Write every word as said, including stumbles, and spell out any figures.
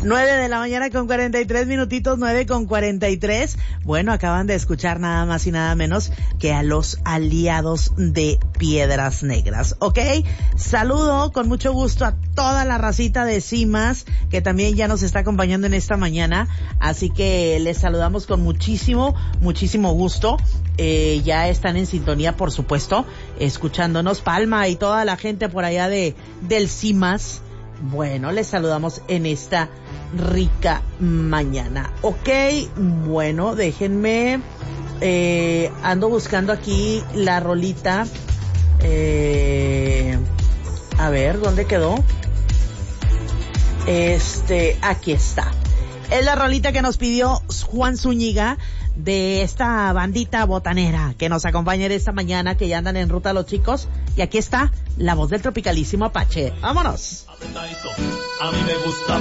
nueve de la mañana con cuarenta y tres minutitos, nueve con cuarenta y tres. Bueno, acaban de escuchar nada más y nada menos que a los aliados de Piedras Negras, ¿ok? Saludo con mucho gusto a toda la racita de Cimas que también ya nos está acompañando en esta mañana, así que les saludamos con muchísimo, muchísimo gusto. Eh, ya están en sintonía, por supuesto, escuchándonos. Palma y toda la gente por allá de del Cimas. Bueno, les saludamos en esta rica mañana. Ok, bueno, déjenme, eh, ando buscando aquí la rolita. Eh, a ver, ¿dónde quedó? Este, aquí está. Es la rolita que nos pidió Juan Zúñiga de esta bandita botanera que nos acompaña esta mañana, que ya andan en ruta los chicos. Y aquí está la voz del tropicalísimo Apache. ¡Vámonos! A mí me gusta